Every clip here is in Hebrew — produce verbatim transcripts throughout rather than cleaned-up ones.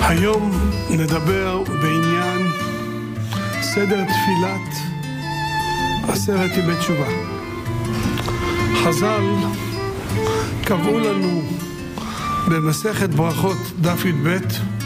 היום נדבר בעניין סדר תפילת עשרת ימי תשובה. חז"ל קבעו לנו במסכת ברכות דף י"ב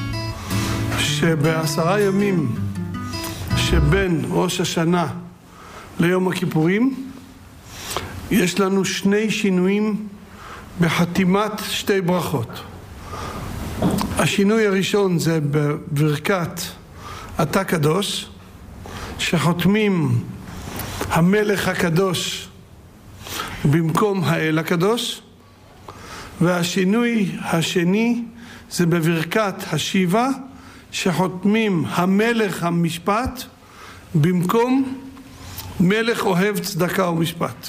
שבעשרה ימים שבין ראש השנה ליום הכיפורים יש לנו שני שינויים בחתימת שתי ברכות. השינוי הראשון זה בברכת אתה קדוש, שחותמים המלך הקדוש במקום האל הקדוש, והשינוי השני זה בברכת השיבה, שחותמים המלך המשפט במקום מלך אוהב צדקה ומשפט.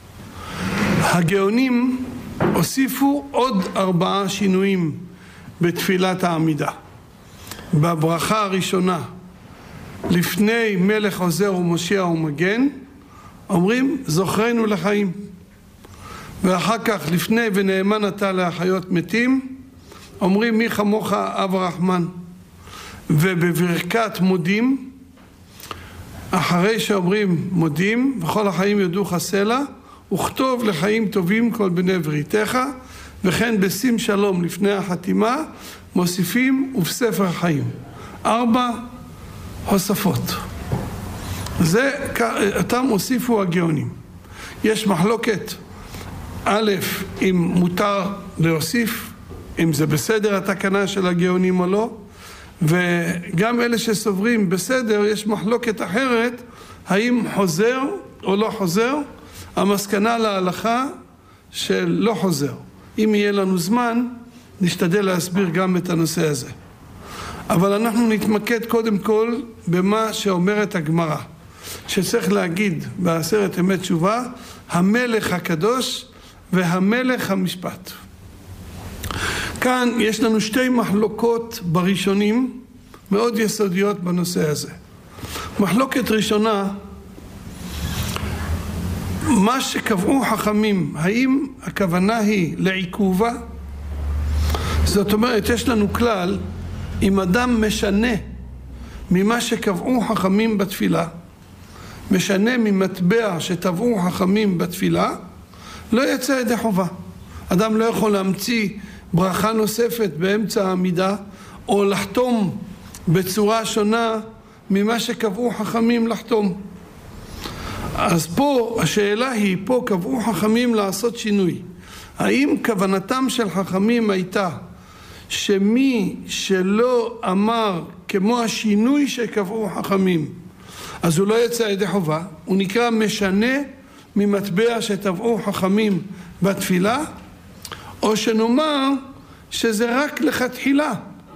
הגאונים הוסיפו עוד ארבעה שינויים בתפילת העמידה. בברכה הראשונה, לפני מלך עוזר ומושיע ומגן, אומרים זוכרנו לחיים. ואחר כך, לפני ונאמן אתה להחיות מתים, אומרים מי כמוך אב הרחמן. ובברכת מודים, אחרי שאומרים מודים, וכל החיים יודוך סלע, וכתוב לחיים טובים כל בני בריתך, וכן בשים שלום לפני החתימה, מוסיפים ובספר חיים. ארבע הוספות. זה, אותם הוסיפו הגאונים. יש מחלוקת, א', אם מותר להוסיף, אם זה בסדר התקנה של הגאונים או לא, וגם אלה שסוברים בסדר, יש מחלוקת אחרת, האם חוזר או לא חוזר, המסקנה להלכה של לא חוזר. אם יהיה לנו זמן, נשתדל להסביר גם את הנושא הזה. אבל אנחנו נתמקד קודם כל במה שאומרת הגמרא, שצריך להגיד בעשרת ימי תשובה, המלך הקדוש והמלך המשפט. כאן יש לנו שתי מחלוקות בראשונים, מאוד יסודיות בנושא הזה. מחלוקת ראשונה, מה שקבעו חכמים, האם הכוונה היא לעיכובה? זאת אומרת, יש לנו כלל, אם אדם משנה ממה שקבעו חכמים בתפילה, משנה ממטבע שטבעו חכמים בתפילה, לא יצא ידי חובה. אדם לא יכול להמציא ברכה נוספת באמצע העמידה, או לחתום בצורה שונה ממה שקבעו חכמים לחתום. אז פה השאלה היא, פה קבעו חכמים לעשות שינוי. האם כוונתם של חכמים הייתה שמי שלא אמר כמו השינוי שקבעו חכמים, אז הוא לא יצא ידי חובה, הוא נקרא משנה ממטבע שטבעו חכמים בתפילה, או שנאמר שזה רק לכתחילה.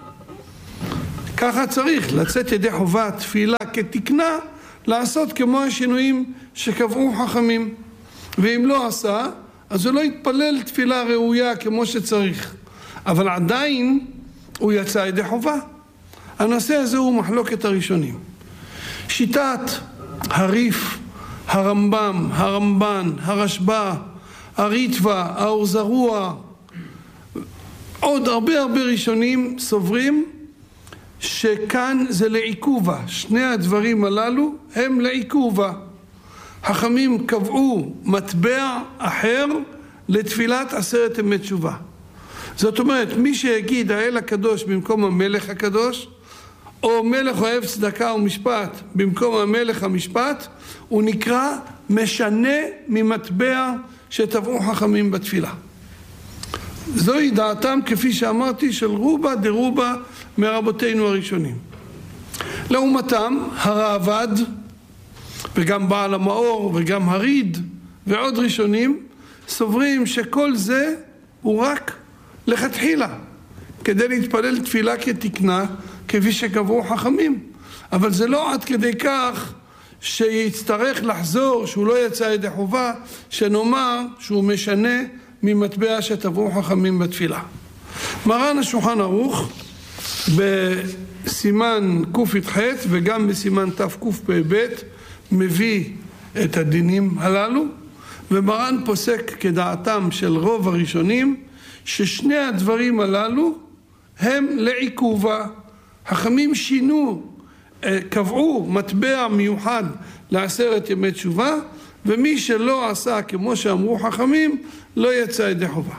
ככה צריך לצאת ידי חובה תפילה כתקנה, לעשות כמו השינויים שקבעו חכמים. ואם לא עשה, אז הוא לא יתפלל תפילה ראויה כמו שצריך. אבל עדיין הוא יצא ידי חובה. הנושא הזה הוא מחלוקת הראשונים. שיטת הריף, הרמב"ם, הרמב"ן, הרשב"א, הריטב"א, האור זרוע, עוד הרבה הרבה ראשונים סוברים שכאן זה לעיכובה. שני הדברים הללו הם לעיכובה. חכמים קבעו מטבע אחר לתפילת עשרת ימי תשובה. זאת אומרת, מי שיגיד האל הקדוש במקום המלך הקדוש, או מלך אוהב צדקה ומשפט במקום המלך המשפט, הוא נקרא משנה ממטבע שטבעו חכמים בתפילה. זוהי דעתם, כפי שאמרתי, של רובה דרובה מרבותינו הראשונים. לעומתם הרעב"ד וגם בעל המאור וגם הריד ועוד ראשונים סוברים שכל זה הוא רק לכתחילה, כדי להתפלל תפילה כתקנה כפי שקבעו חכמים. אבל זה לא עד כדי כך שיצטרך לחזור, שהוא לא יצא ידי חובה, שנאמר שהוא משנה ממטבע שטבעו חכמים בתפילה. מרן השולחן ערוך בסימן ק"ח וגם בסימן תקפ"ב מביא את הדינים הללו, ומרן פוסק כדעתם של רוב הראשונים ששני הדברים הללו הם לעיכובה, חכמים שינו, קבעו מטבע מיוחד לעשרת ימי תשובה, ומי שלא עשה כמו שאמרו חכמים, לא יצא ידי חובה.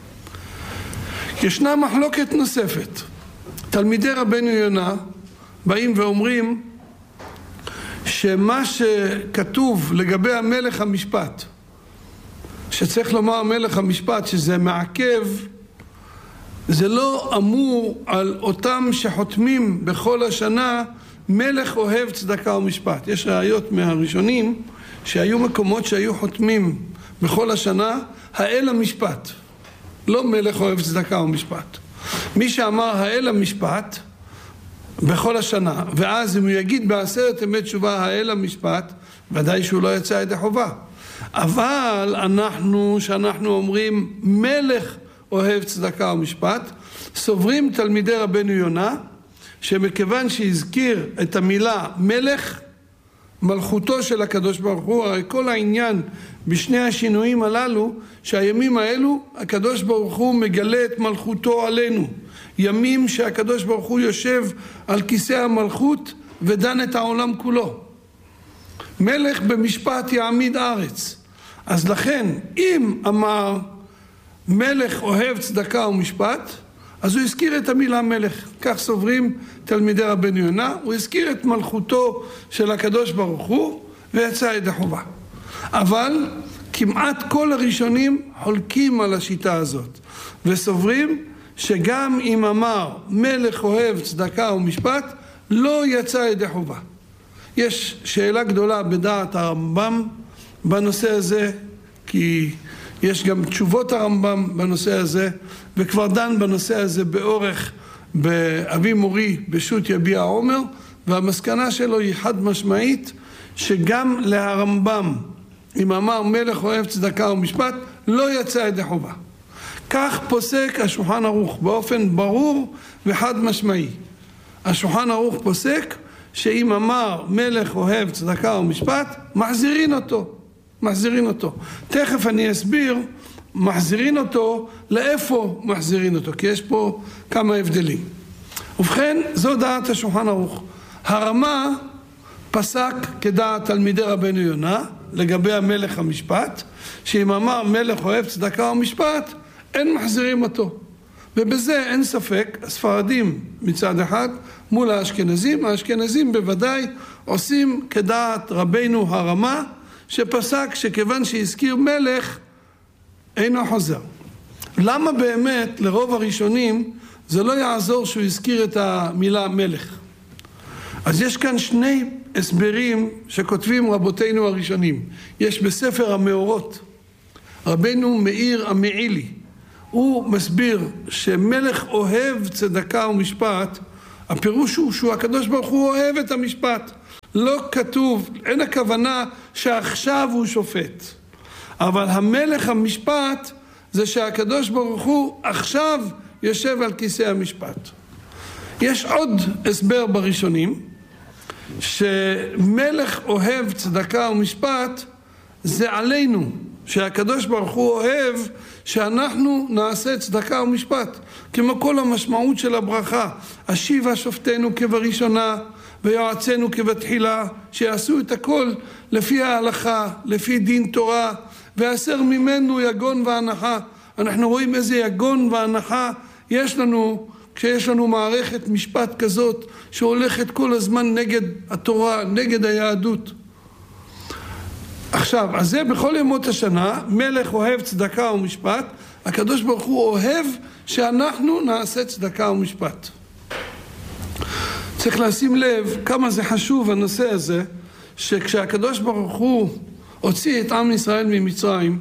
ישנה מחלוקת נוספת. תלמידי רבנו יונה באים ואומרים שמה שכתוב לגבי המלך המשפט, שצריך לומר מלך המשפט שזה מעכב, זה לא אמור על אותם שחותמים בכל השנה מלך אוהב צדקה ומשפט. יש ראיות מהראשונים שהיו מקומות שהיו חותמים בכל השנה האל המשפט, לא מלך אוהב צדקה ומשפט. מי שאמר האל המשפט בכל השנה, ואז אם הוא יגיד בעשרת ימי תשובה האל המשפט, ודאי שהוא לא יצא ידי חובה. אבל אנחנו, שאנחנו אומרים מלך אוהב צדקה ומשפט, סוברים תלמידי רבנו יונה שמכיוון שהזכיר את המילה מלך, מלכותו של הקדוש ברוך הוא, הרי כל העניין בשני השינויים הללו שהימים האלו הקדוש ברוך הוא מגלה את מלכותו עלינו, ימים שהקדוש ברוך הוא יושב על כיסא המלכות ודן את העולם כולו. מלך במשפט יעמיד ארץ. אז לכן אם אמר מלך אוהב צדקה ומשפט, אז הוא הזכיר את המילה מלך. כך סוברים תלמידי רבנו יונה, הוא הזכיר את מלכותו של הקדוש ברוך הוא ויצא ידי חובה. אבל כמעט כל הראשונים חולקים על השיטה הזאת וסוברים שגם אם אמר מלך אוהב צדקה ומשפט לא יצא ידי חובה. יש שאלה גדולה בדעת הרמב"ם בנושא הזה, כי יש גם תשובות הרמב"ם בנושא הזה, וכבר דן בנושא הזה באורך באבי מורי בשו"ת יביע עומר, והמסקנה שלו היא חד משמעית שגם להרמב"ם אם אמר מלך אוהב צדקה ומשפט לא יצא ידי חובה. כך פוסק השולחן ערוך באופן ברור וחד משמעי. השולחן ערוך פוסק שאם אמר מלך אוהב צדקה ומשפט מחזירין אותו, מחזירין אותו. תכף אני אסביר מחזירין אותו, לאיפה מחזירין אותו, כי יש פה כמה הבדלים. ובכן, זו דעת השולחן ערוך. הרמה פסק כדעת תלמידי רבנו יונה לגבי המלך המשפט, שאם אמר מלך אוהב צדקה ומשפט אין מחזירים אותו, ובזה אין ספק. הספרדים מצד אחד מול האשכנזים, האשכנזים בוודאי עושים כדעת רבנו הרמה שפסק שכיוון שהזכיר מלך אינו חוזר. למה באמת לרוב הראשונים זה לא יעזור שהוא הזכיר את המילה מלך? אז יש כאן שני הסברים שכותבים רבותינו הראשונים. יש בספר המאורות רבנו מאיר המעילי, הוא מסביר שמלך אוהב צדקה ומשפט, הפירוש הוא שהוא הקדוש ברוך הוא אוהב את המשפט. לא כתוב, אין הכוונה שעכשיו הוא שופט, אבל המלך המשפט זה שהקדוש ברוך הוא עכשיו יושב על כיסא המשפט. יש עוד הסבר בראשונים שמלך אוהב צדקה ומשפט זה עלינו, שהקדוש ברוך הוא אוהב שאנחנו נעשה צדקה ומשפט, כמו כל המשמעות של הברכה, השיבה שופטנו כבראשונה ויועצנו כבתחילה, שיעשו את הכל לפי ההלכה, לפי דין תורה, והסר ממנו יגון והנחה. אנחנו רואים איזה יגון והנחה יש לנו כשיש לנו מערכת משפט כזאת שהולכת כל הזמן נגד התורה, נגד היהדות. עכשיו, אז זה בכל ימות השנה, מלך אוהב צדקה ומשפט, הקדוש ברוך הוא אוהב שאנחנו נעשה צדקה ומשפט. צריך לשים לב כמה זה חשוב הנושא הזה, שכשהקדוש ברוך הוא הוציא את עם ישראל ממצרים,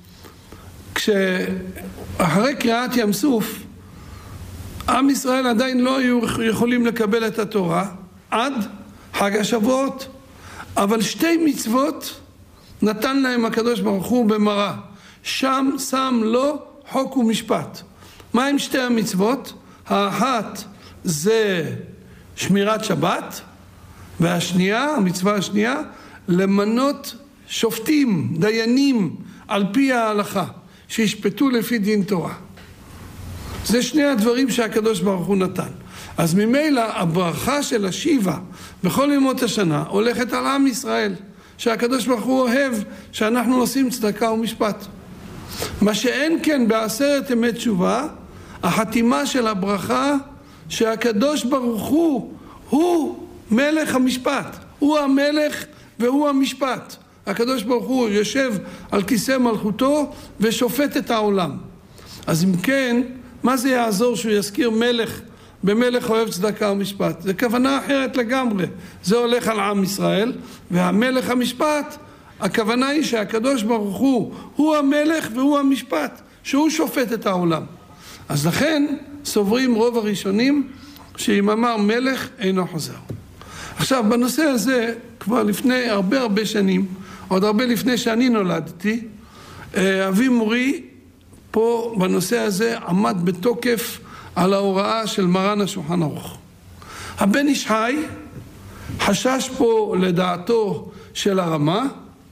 כשאחרי קריעת ים סוף, עם ישראל עדיין לא היו יכולים לקבל את התורה עד חג השבועות, אבל שתי מצוות נתן להם הקדוש ברוך הוא במראה, שם שם לו חוק ומשפט. מה עם שתי המצוות? האחת זה שמירת שבת, והשנייה, המצווה השנייה, למנות שופטים, דיינים על פי ההלכה, שישפטו לפי דין תורה. זה שני הדברים שהקדוש ברוך הוא נתן. אז ממילא הברכה של השיבה בכל ימות השנה הולכת על עם ישראל, שהקדוש ברוך הוא אוהב שאנחנו עושים צדקה ומשפט. מה שאין כן בעשרת ימי תשובה, החתימה של הברכה שהקדוש ברוך הוא הוא מלך המשפט, הוא המלך והוא המשפט. הקדוש ברוך הוא יושב על כיסא מלכותו ושופט את העולם. אז אם כן, מה זה יעזור שהוא יזכיר מלך במלך אוהב צדקה ומשפט? זה כוונה אחרת לגמרי. זה הולך על עם ישראל, והמלך המשפט, הכוונה היא שהקדוש ברוך הוא הוא המלך והוא המשפט, שהוא שופט את העולם. אז לכן סוברים רוב הראשונים שאם אמר מלך אינו חוזר. עכשיו בנושא הזה כבר לפני הרבה הרבה שנים, עוד הרבה לפני שאני נולדתי, אבי מורי פה בנושא הזה עמד בתוקף על ההוראה של מרן השולחן ערוך. הבן איש חי חשש פה לדעתו של הרמה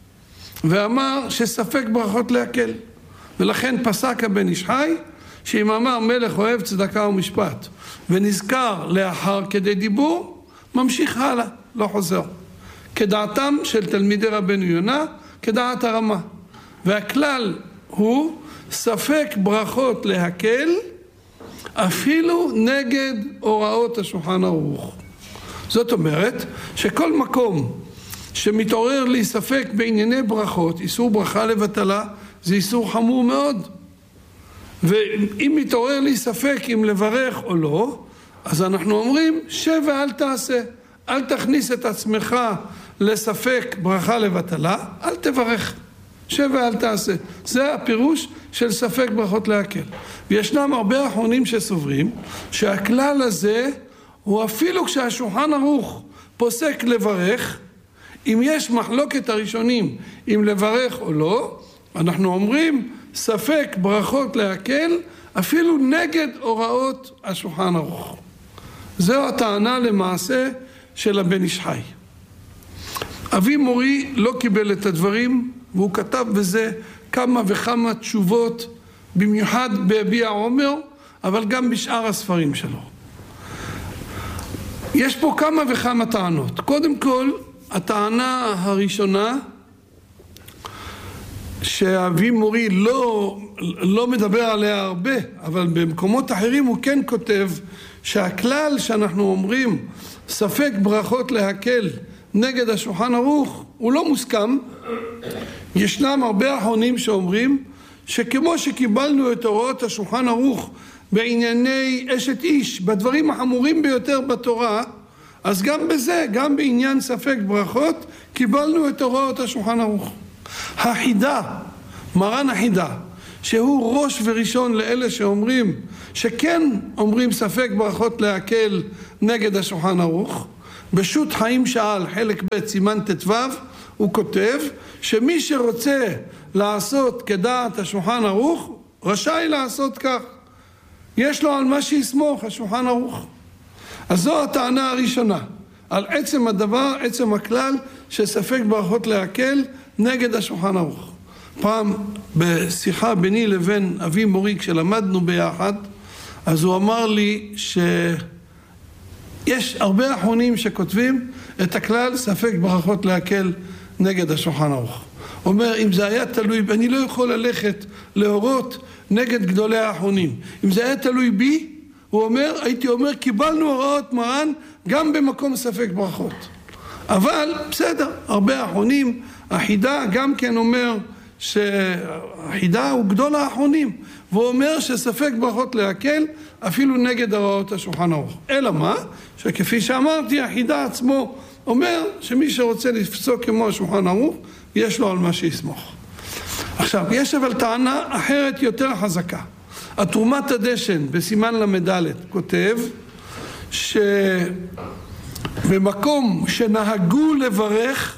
ואמר שספק ברכות להקל, ולכן פסק הבן איש חי שאם אמר מלך אוהב צדקה ומשפט ונזכר לאחר כדי דיבור, ממשיך הלאה, לא חוזר. כדעתם של תלמידי רבנו יונה, כדעת הרמה. והכלל הוא ספק ברכות להקל אפילו נגד הוראות השולחן ערוך. זאת אומרת שכל מקום שמתעורר לי ספק בענייני ברכות, איסור ברכה לבטלה, זה איסור חמור מאוד. ואם מתעורר לי ספק אם לברך או לא, אז אנחנו אומרים שב ואל תעשה. אל תכניס את עצמך לספק ברכה לבטלה, אל תברך. שב ואל תעשה. זה הפירוש של ספק ברכות להקל. וישנם הרבה אחרונים שסוברים שהכלל הזה הוא אפילו כשהשולחן ערוך פוסק לברך, אם יש מחלוקת הראשונים אם לברך או לא, אנחנו אומרים ספק ברכות להקל אפילו נגד הוראות השולחן ערוך. זו הטענה למעשה של הבן איש חי. אבי מורי לא קיבל את הדברים, והוא כתב בזה כמה וכמה תשובות, במיוחד ביביע עומר, אבל גם בשאר הספרים שלו. יש פה כמה וכמה טענות. קודם כל, הטענה הראשונה, שאבי מורי לא, לא מדבר עליה הרבה, אבל במקומות אחרים הוא כן כותב שהכלל שאנחנו אומרים ספק ברכות להקל נגד השולחן ערוך הוא לא מוסכם. ישנם הרבה אחרונים שאומרים שכמו שקיבלנו את הוראות השולחן ערוך בענייני אשת איש, בדברים החמורים ביותר בתורה, אז גם בזה, גם בעניין ספק ברכות, קיבלנו את הוראות השולחן ערוך. החידה, מרן החידה, שהוא ראש וראשון לאלה שאומרים שכן אומרים ספק ברכות להקל נגד השולחן ערוך, בשו"ת חיים שאל חלק ב' סימן ט"ו הוא כותב שמי שרוצה לעשות כדעת השולחן ערוך רשאי לעשות כך, יש לו על מה שיסמוך השולחן ערוך. אז זו הטענה הראשונה, על עצם הדבר, עצם הכלל שספק ברכות להקל נגד השולחן ערוך. פעם בשיחה ביני לבין אבי מורי כשלמדנו ביחד, אז הוא אמר לי שיש הרבה אחרונים שכותבים את הכלל ספק ברכות להקל נגד השולחן ערוך. הוא אומר, אם זה היה תלוי, אני לא יכול ללכת להורות נגד גדולי האחרונים. אם זה היה תלוי בי, הוא אומר, הייתי אומר, קיבלנו הוראות מרן גם במקום ספק ברכות. אבל בסדר, הרבה אחרונים, החידה גם כן אומר שהחידה הוא גדול האחרונים, והוא אומר שספק ברכות להקל אפילו נגד הוראות השולחן ערוך. אלא מה? שכפי שאמרתי, החידה עצמו אומר שמי שרוצה לפסוק כמו השולחן ערוך, יש לו על מה שיסמוך. עכשיו, יש אבל טענה אחרת יותר חזקה. התרומת הדשן בסימן למדלת כותב שבמקום שנהגו לברך,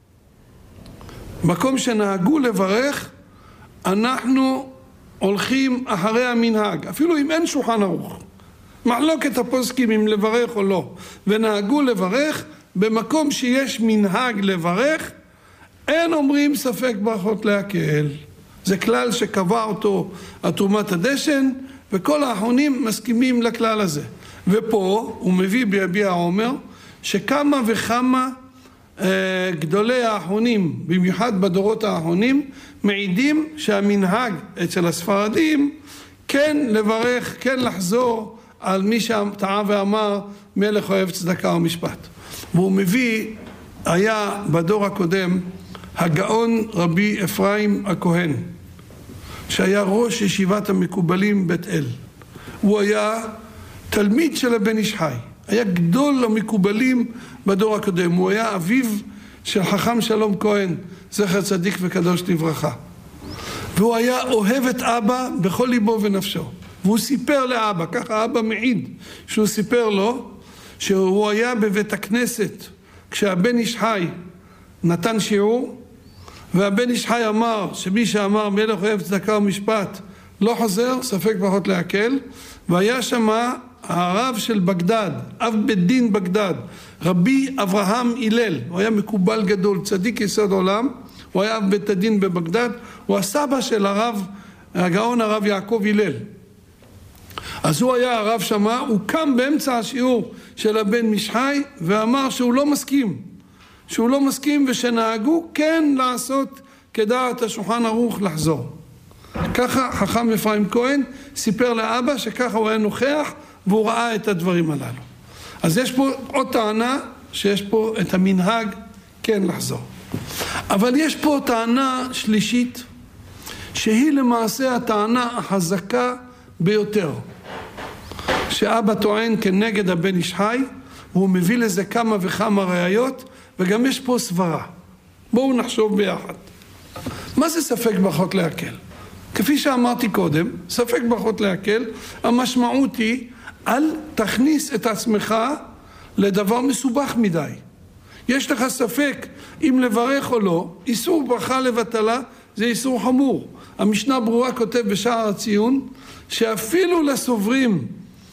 מקום שנהגו לברך, אנחנו הולכים אחרי המנהג, אפילו אם אין שולחן ערוך. מחלוקת הפוסקים אם לברך או לא, ונהגו לברך, במקום שיש מנהג לברך, אין אומרים ספק ברכות להקל. זה כלל שקבע אותו התרומת הדשן, וכל האחרונים מסכימים לכלל הזה. ופה הוא מביא ביביע העומר שכמה וכמה אה, גדולי האחרונים, במיוחד בדורות האחרונים, מעידים שהמנהג אצל הספרדים כן לברך, כן לחזור על מי שטעה ואמר מלך אוהב צדקה ומשפט. והוא מביא, היה בדור הקודם הגאון רבי אפרים הכהן, שהיה ראש ישיבת המקובלים בית אל. הוא היה תלמיד של הבן איש חי, היה גדול המקובלים בדור הקודם. הוא היה אביו של חכם שלום כהן, זכר צדיק וקדוש לברכה. והוא היה אוהב את אבא בכל ליבו ונפשו. והוא סיפר לאבא, ככה אבא מעיד, שהוא סיפר לו שהוא היה בבית הכנסת כשהבן איש חי נתן שיעור, והבן איש חי אמר שמי שאמר מלך אוהב צדקה ומשפט לא חוזר, ספק פחות להקל. והיה שמה הרב של בגדד, אב בית דין בגדד, רבי אברהם הלל, הוא היה מקובל גדול, צדיק יסוד עולם, הוא היה אב בית הדין בבגדד, הוא הסבא של הרב, הגאון הרב יעקב הלל. אז הוא היה הרב שמה, הוא קם באמצע השיעור של הבן איש חי ואמר שהוא לא מסכים, שהוא לא מסכים ושנהגו כן לעשות כדעת השולחן ערוך לחזור. ככה חכם אפרים כהן סיפר לאבא שככה הוא היה נוכח והוא ראה את הדברים הללו. אז יש פה עוד טענה שיש פה את המנהג כן לחזור. אבל יש פה טענה שלישית שהיא למעשה הטענה החזקה ביותר, שאבא טוען כנגד הבן איש חי, והוא מביא לזה כמה וכמה ראיות, וגם יש פה סברה. בואו נחשוב ביחד. מה זה ספק ברכות להקל? כפי שאמרתי קודם, ספק ברכות להקל, המשמעות היא אל תכניס את עצמך לדבר מסובך מדי. יש לך ספק אם לברך או לא, איסור ברכה לבטלה זה איסור חמור. המשנה ברורה כותב בשער הציון שאפילו לסוברים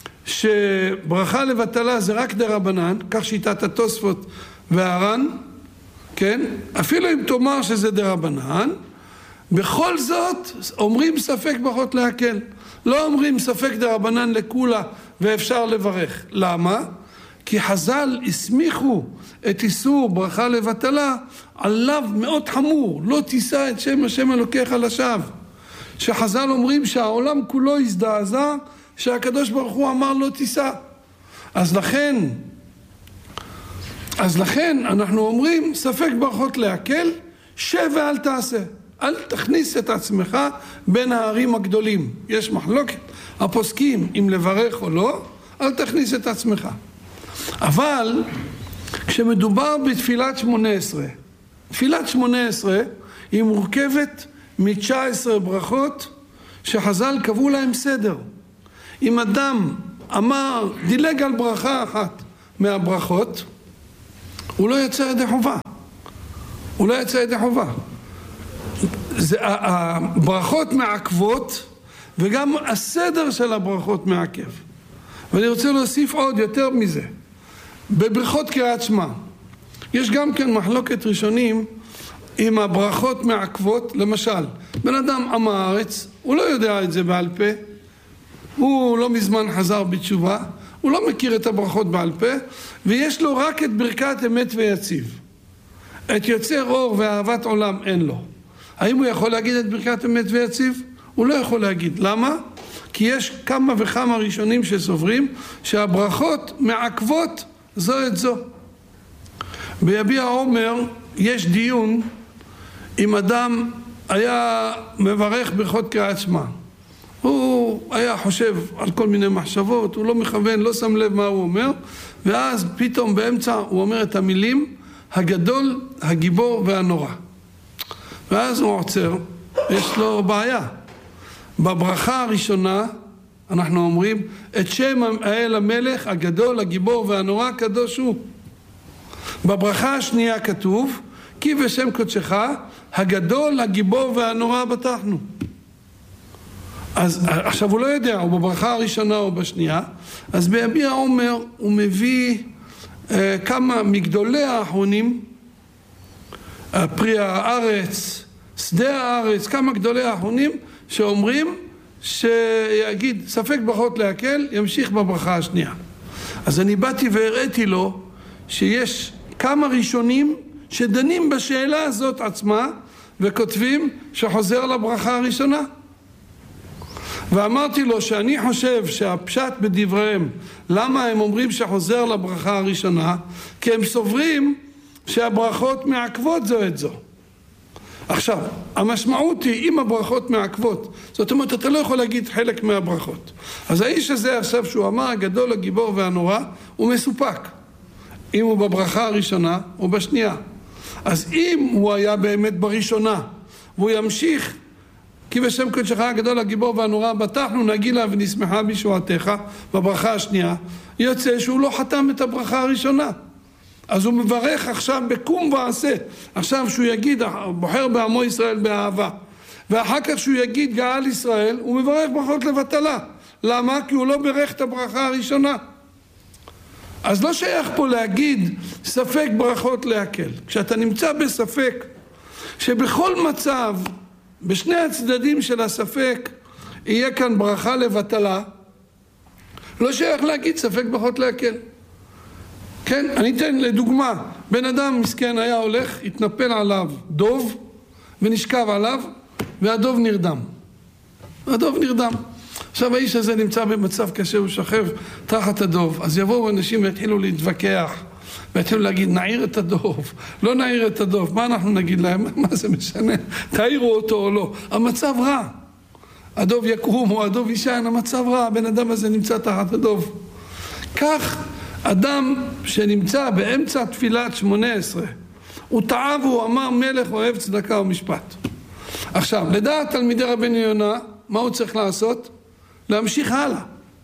שברכה לבטלה זה רק דרבנן, כך שיטת התוספות והר"ן, כן? אפילו אם תאמר שזה דרבנן, בכל זאת אומרים ספק ברכות להקל. לא אומרים ספק דרבנן לכולה ואפשר לברך. למה? כי חז"ל הסמיכו את איסור ברכה לבטלה עליו מאוד חמור. לא תישא את שם השם אלוקיך לשווא. שחז"ל אומרים שהעולם כולו הזדעזע שהקדוש ברוך הוא אמר לא תישא. אז לכן, אז לכן אנחנו אומרים ספק ברכות להקל, שב ואל תעשה. אל תכניס את עצמך בין הערים הגדולים. יש מחלוקת הפוסקים אם לברך או לא, אל תכניס את עצמך. אבל כשמדובר בתפילת שמונה עשרה, תפילת שמונה עשרה היא מורכבת מ-תשע עשרה ברכות שחז"ל קבעו להם סדר. אם אדם אמר, דילג על ברכה אחת מהברכות, הוא לא יצא ידי חובה. הוא לא יצא ידי חובה. זה, הברכות מעכבות וגם הסדר של הברכות מעכב. ואני רוצה להוסיף עוד יותר מזה. בברכות קריאת שמע יש גם כן מחלוקת ראשונים אם הברכות מעכבות. למשל, בן אדם עם הארץ, הוא לא יודע את זה בעל פה, הוא לא מזמן חזר בתשובה, הוא לא מכיר את הברכות בעל פה, ויש לו רק את ברכת אמת ויציב. את יוצר אור ואהבת עולם אין לו. האם הוא יכול להגיד את ברכת אמת ויציב? הוא לא יכול להגיד. למה? כי יש כמה וכמה ראשונים שסוברים שהברכות מעכבות זו את זו. ביביע העומר יש דיון אם אדם היה מברך ברכות קריאת שמע. הוא היה חושב על כל מיני מחשבות, הוא לא מכוון, לא שם לב מה הוא אומר, ואז פתאום באמצע הוא אומר את המילים הגדול, הגיבור והנורא. ואז הוא עוצר, יש לו בעיה. בברכה הראשונה אנחנו אומרים את שם האל המלך הגדול, הגיבור והנורא קדוש הוא. בברכה השנייה כתוב כי בשם קודשך הגדול, הגיבור והנורא בטחנו. אז עכשיו הוא לא יודע, הוא בברכה הראשונה או בשנייה. אז ביביע העומר הוא מביא אה, כמה מגדולי האחרונים, פרי הארץ, שדה הארץ, כמה גדולי האחרונים שאומרים שיגיד ספק ברכות להקל, ימשיך בברכה השנייה. אז אני באתי והראיתי לו שיש כמה ראשונים שדנים בשאלה הזאת עצמה וכותבים שחוזר לברכה הראשונה. ואמרתי לו שאני חושב שהפשט בדבריהם, למה הם אומרים שחוזר לברכה הראשונה? כי הם סוברים שהברכות מעכבות זו את זו. עכשיו, המשמעות היא אם הברכות מעכבות, זאת אומרת אתה לא יכול להגיד חלק מהברכות. אז האיש הזה עכשיו שהוא אמר הגדול, הגיבור והנורא, הוא מסופק אם הוא בברכה הראשונה או בשנייה. אז אם הוא היה באמת בראשונה והוא ימשיך כי בשם קודשך הגדול, הגיבור והנורא, בטחנו נגילה ונשמחה בישועתך בברכה השנייה, יוצא שהוא לא חתם את הברכה הראשונה. אז הוא מברך עכשיו בקום ועשה. עכשיו שהוא יגיד בוחר בעמו ישראל באהבה, ואחר כך שהוא יגיד גאל ישראל, הוא מברך ברכות לבטלה. למה? כי הוא לא ברך את הברכה הראשונה. אז לא שייך פה להגיד ספק ברכות להקל. כשאתה נמצא בספק שבכל מצב בשני הצדדים של הספק יהיה כאן ברכה לבטלה, לא שייך להגיד ספק ברכות להקל. כן, אני אתן לדוגמה, בן אדם מסכן היה הולך, התנפל עליו דוב ונשכב עליו והדוב נרדם. הדוב נרדם. עכשיו האיש הזה נמצא במצב קשה, הוא שוכב תחת הדוב. אז יבואו אנשים והתחילו להתווכח והתחילו להגיד נעיר את הדוב, לא נעיר את הדוב. מה אנחנו נגיד להם? מה זה משנה? תעירו אותו או לא. המצב רע. הדוב יקום או הדוב ישן, המצב רע. הבן אדם הזה נמצא תחת הדוב. כך אדם שנמצא באמצע תפילת שמונה עשרה, הוא טעה והוא אמר מלך אוהב צדקה ומשפט. עכשיו, לדעת תלמידי רבנו יונה, מה הוא צריך לעשות? להמשיך הלאה.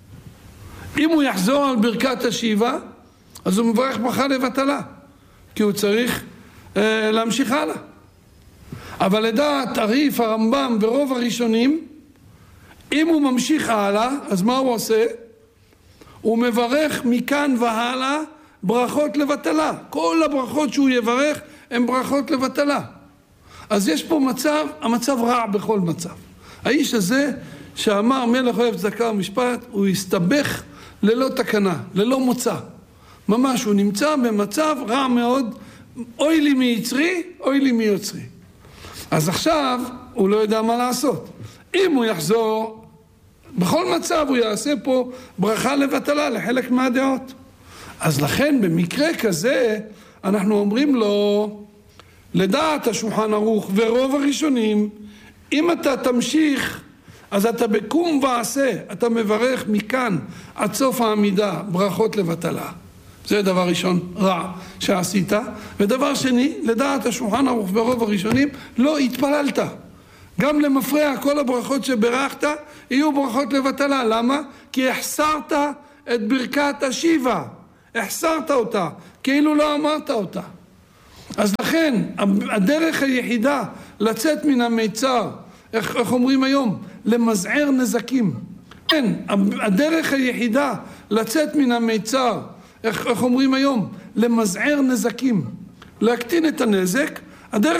אם הוא יחזור על ברכת השיבה, אז הוא מברך ברכה לבטלה, כי הוא צריך אה, להמשיך הלאה. אבל לדעת הריף, הרמב"ם ורוב הראשונים, אם הוא ממשיך הלאה, אז מה הוא עושה? הוא מברך מכאן והלאה ברכות לבטלה. כל הברכות שהוא יברך הן ברכות לבטלה. אז יש פה מצב, המצב רע בכל מצב. האיש הזה שאמר מלך אוהב צדקה ומשפט, הוא הסתבך ללא תקנה, ללא מוצא. ממש הוא נמצא במצב רע מאוד, אוי לי מיצרי, אוי לי מיוצרי. אז עכשיו הוא לא יודע מה לעשות. אם הוא יחזור, בכל מצב הוא יעשה פה ברכה לבטלה לחלק מהדעות. אז לכן במקרה כזה אנחנו אומרים לו, לדעת השולחן ערוך ורוב הראשונים, אם אתה תמשיך, אז אתה בקום ועשה, אתה מברך מכאן עד סוף העמידה ברכות לבטלה. זה דבר ראשון רע שעשית. ודבר שני, לדעת השולחן ערוך ורוב הראשונים, לא התפללת. גם למפרע כל הברכות שברכת יהיו ברכות לבטלה. למה? כי החסרת את ברכת השיבה. החסרת אותה, כאילו לא אמרת אותה. אז לכן, הדרך היחידה לצאת מן המיצר, איך, איך אומרים היום? למזער נזקים. כן, הדרך היחידה לצאת מן המיצר, איך, איך אומרים היום? למזער נזקים. להקטין את הנזק. הדרך